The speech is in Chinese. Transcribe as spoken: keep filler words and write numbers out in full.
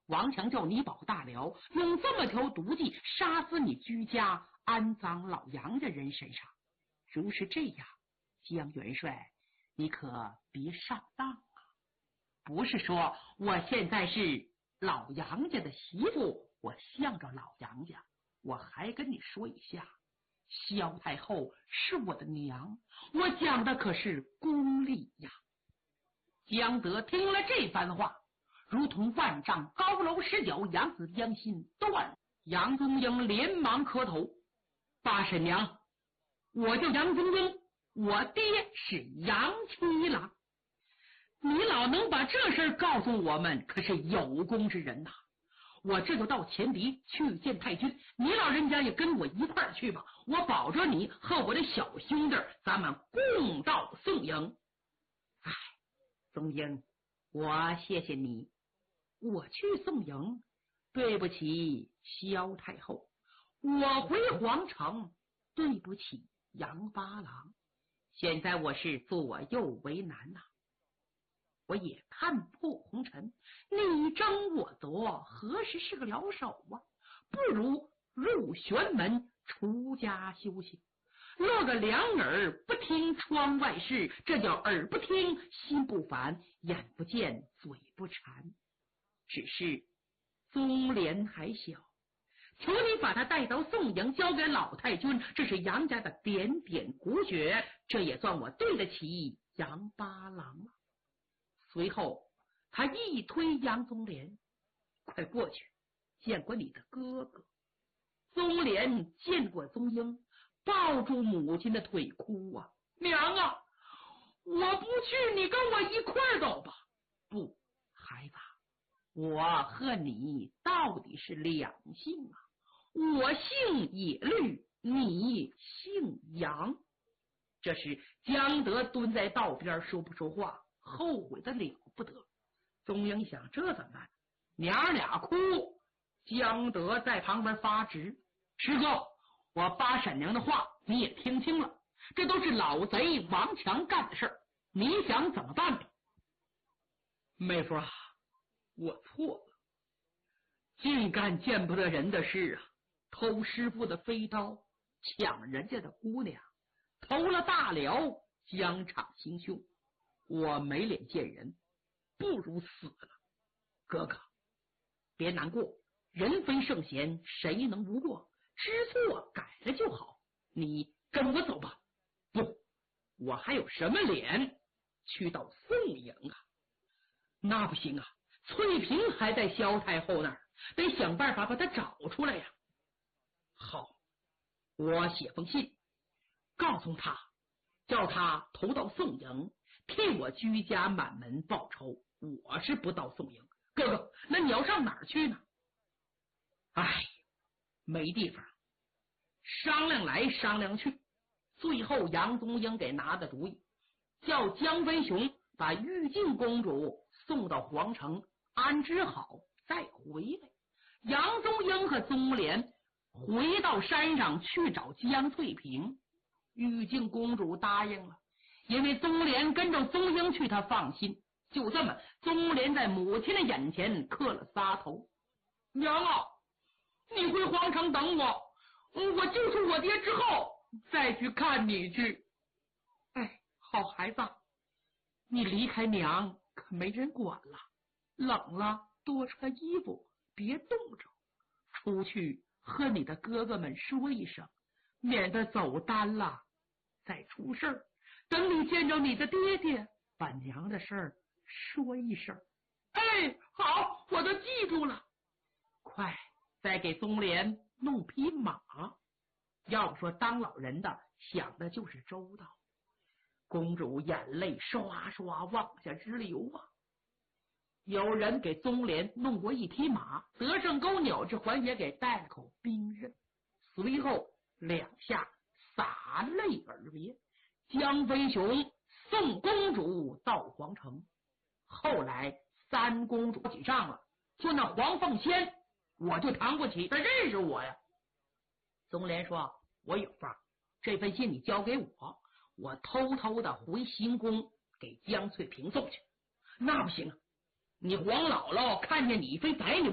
王强叫你保大辽用这么条毒计杀死你居家安葬老杨家人身上。如是这样，江元帅，你可别上当啊！不是说我现在是老杨家的媳妇，我向着老杨家。我还跟你说一下，萧太后是我的娘，我讲的可是公理呀。江德听了这番话，如同万丈高楼失脚，杨子江心断。杨宗英连忙磕头：八婶娘，我叫杨宗英，我爹是杨七郎。你老能把这事告诉我们，可是有功之人呐。我这就到前敌去见太君，你老人家也跟我一块儿去吧，我保着你和我的小兄弟，咱们共到宋营。哎，宗英，我谢谢你。我去宋营，对不起萧太后；我回皇城，对不起杨八郎。现在我是左右为难呐、啊，我也看破红尘，你争我夺，何时是个了手啊？不如入玄门出家修行，落个两耳不听窗外事，这叫耳不听心不烦，眼不见嘴不馋。只是宗廉还小，求你把他带到宋营，交给老太君，这是杨家的点点骨血，这也算我对得起杨八郎了。随后他一推杨宗廉：快过去见过你的哥哥。宗廉见过宗英，抱住母亲的腿哭啊：娘啊，我不去，你跟我一块儿走吧。不，孩子，我和你到底是两姓啊，我姓野绿，你姓杨。这时江德蹲在道边说不说话，后悔的了不得。宗英想，这怎么办？娘俩哭，江德在旁边发直：师哥，我八婶娘的话你也听清了，这都是老贼王强干的事儿，你想怎么办吧？妹夫啊，我错了，净干见不得人的事啊，偷师傅的飞刀，抢人家的姑娘，投了大辽，疆场行凶，我没脸见人，不如死了。哥哥别难过，人非圣贤，谁能无过？知错改了就好，你跟我走吧。不，我还有什么脸去到宋营啊？那不行啊，翠萍还在萧太后那儿，得想办法把她找出来呀。好，我写封信告诉他，叫他投到宋营，替我居家满门报仇。我是不到宋营。哥哥，那你要上哪儿去呢？哎，没地方，商量来商量去，最后杨宗英给拿的主意，叫江飞雄把玉净公主送到皇城安置好再回来。杨宗英和宗廉回到山上去找江翠萍，玉净公主答应了，因为宗廉跟着宗英去，她放心。就这么，宗廉在母亲的眼前磕了仨头：娘啊，你回皇城等我，我救出我爹之后再去看你去。哎，好孩子，你离开娘可没人管了，冷了多穿衣服，别冻着，出去和你的哥哥们说一声，免得走单了再出事儿。等你见着你的爹爹，把娘的事儿说一声。哎，好，我都记住了。快再给宗廉弄匹马。要说当老人的想的就是周到。公主眼泪刷刷往下直流啊。有人给宗廉弄过一匹马，德胜沟鸟之环也给带了口兵刃，随后两下洒泪而别。江飞雄送公主到皇城，后来三公主起上了，就那黄凤仙我就扛不起，他认识我呀。宗廉说，我有法，这份信你交给我，我偷偷的回行宫给江翠萍送去。那不行啊，你黄姥姥看见你非宰你